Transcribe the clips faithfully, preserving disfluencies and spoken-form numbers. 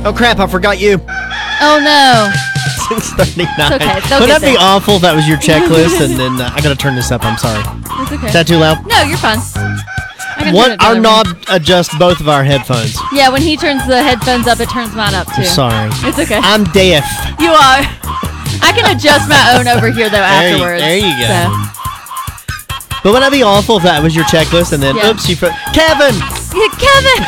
Oh, crap, I forgot you. Oh, no. six thirty-nine. It's okay. They'll Would get that be there. awful if that was your checklist and then uh, I got to turn this up? I'm sorry. It's okay. Is that too loud? No, you're fine. I can One, turn it the our other knob way. adjusts both of our headphones. Yeah, when he turns the headphones up, it turns mine up, too. I'm sorry. It's okay. I'm deaf. You are. I can adjust my own over here, though, There you- afterwards. there you go. So. But wouldn't that be awful if that was your checklist and then, Yeah. oops, you... Fr- Kevin! Yeah, Kevin!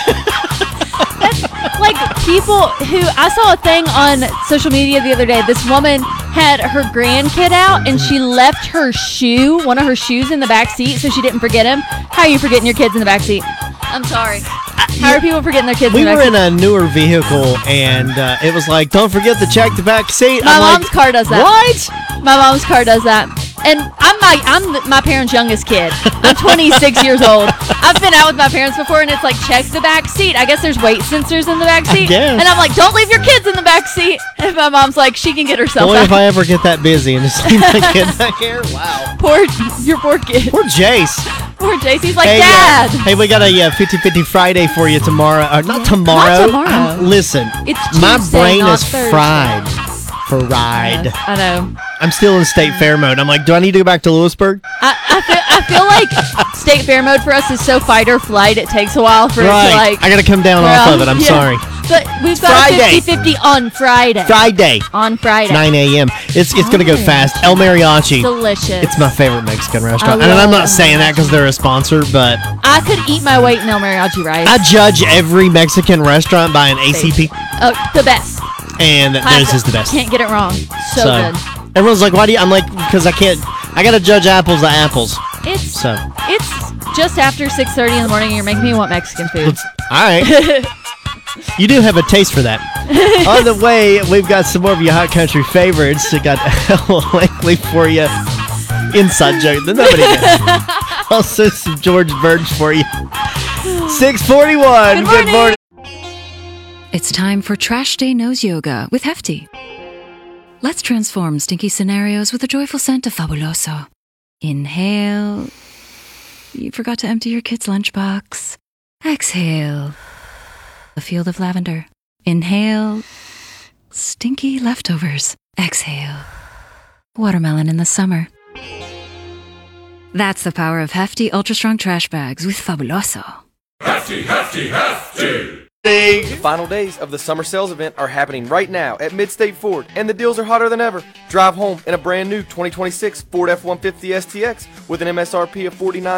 That's like people who... I saw a thing on social media the other day. This woman had her grandkid out, and she left her shoe, one of her shoes, in the back seat so she didn't forget him. How are you forgetting your kids in the back seat? I'm sorry. How are people forgetting their kids We in the were back in a newer vehicle, and uh, it was like, don't forget to check the back seat. My I'm mom's like, car does that. What? My mom's car does that. And I'm my I'm the- my parents' youngest kid. I'm twenty-six years old. I've been out with my parents before, and it's like, check the back seat. I guess there's weight sensors in the back seat. guess. And I'm like, don't leave your kids in the back seat. And my mom's like, she can get herself Only out. if I ever get that busy and just leave my kid back here. Wow. Poor your poor kid. Poor Jace. Poor J C's like, Hey, Dad. uh, hey, we got a uh, fifty-fifty Friday for you tomorrow. Uh, not tomorrow. Not tomorrow. I'm- listen, It's my Tuesday, brain not is Thursday. fried. Fried. Yes, I know. I'm still in state fair mode. I'm like, do I need to go back to Lewisburg? I, I feel I feel like state fair mode for us is so fight or flight. It takes a while for right. it to like. I got to come down Well, off of it. I'm yeah. sorry. But we've got Friday. a fifty-fifty on Friday. Friday. On Friday. nine a.m. It's it's gonna go Nice. fast. El Mariachi. Delicious. It's my favorite Mexican restaurant, I and I'm love not saying that because they're a sponsor, but I could eat my weight in El Mariachi rice. I judge every Mexican restaurant by an A C P, Oh, the best. and theirs Classic. is the best. Can't get it wrong. So, good. everyone's like, "Why do you?" I'm like, "Because I can't. I gotta judge apples to apples." It's So it's just after six thirty in the morning, and you're making me want Mexican food. let's, all right. You do have a taste for that. On the way, we've got some more of your hot country favorites. We got Ella Langley for you. Inside joke that nobody gets. Also some George Burge for you. six forty-one. Good morning. It's time for Trash Day Nose Yoga with Hefty. Let's transform stinky scenarios with the joyful scent of Fabuloso. Inhale. You forgot to empty your kid's lunchbox. Exhale. A field of lavender. Inhale. Stinky leftovers. Exhale. Watermelon in the summer. That's the power of Hefty Ultra Strong Trash Bags with Fabuloso. Hefty, hefty, hefty! Big. The final days of the summer sales event are happening right now at Midstate Ford, and the deals are hotter than ever. Drive home in a brand new twenty twenty-six Ford F one fifty S T X with an M S R P of forty-nine.